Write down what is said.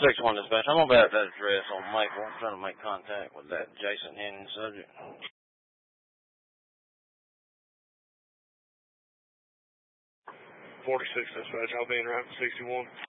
461 dispatch. I'm about that address on Maple. I'm trying to make contact with that Jason Henning subject. 46 dispatch. I'll be in route 61.